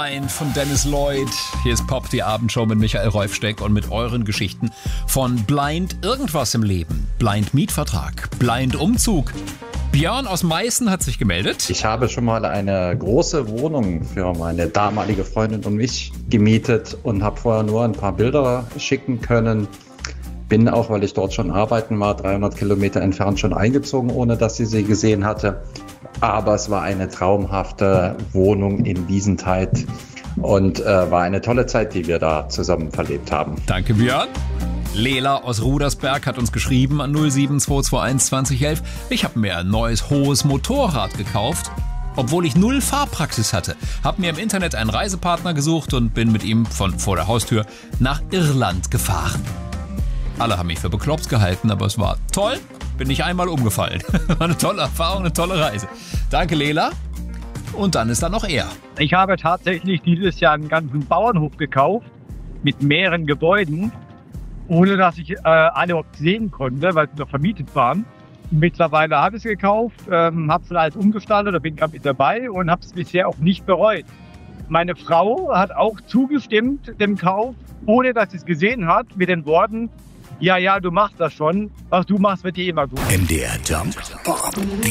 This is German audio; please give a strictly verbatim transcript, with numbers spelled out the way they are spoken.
Blind von Dennis Lloyd. Hier ist Pop, die Abendshow mit Michael Reufsteck und mit euren Geschichten von Blind irgendwas im Leben. Blind Mietvertrag, Blind Umzug. Björn aus Meißen hat sich gemeldet. Ich habe schon mal eine große Wohnung für meine damalige Freundin und mich gemietet und habe vorher nur ein paar Bilder schicken können. Bin auch, weil ich dort schon arbeiten war, dreihundert Kilometer entfernt schon eingezogen, ohne dass sie sie gesehen hatte. Aber es war eine traumhafte Wohnung in Wiesentheit und äh, war eine tolle Zeit, die wir da zusammen verlebt haben. Danke, Björn. Lela aus Rudersberg hat uns geschrieben an null sieben zwei zwei eins zwanzig elf. Ich habe mir ein neues hohes Motorrad gekauft, obwohl ich null Fahrpraxis hatte. Hab mir im Internet einen Reisepartner gesucht und bin mit ihm von vor der Haustür nach Irland gefahren. Alle haben mich für bekloppt gehalten, aber es war toll. Bin nicht einmal umgefallen. War eine tolle Erfahrung, eine tolle Reise. Danke, Lela. Und dann ist da noch er. Ich habe tatsächlich dieses Jahr einen ganzen Bauernhof gekauft mit mehreren Gebäuden, ohne dass ich äh, alle sehen konnte, weil sie noch vermietet waren. Mittlerweile habe ich es gekauft, ähm, habe es alles umgestaltet, da bin ich gerade mit dabei und habe es bisher auch nicht bereut. Meine Frau hat auch zugestimmt dem Kauf, ohne dass sie es gesehen hat, mit den Worten: Ja, ja, du machst das schon. Was du machst, wird dir immer gut. M D R Jump.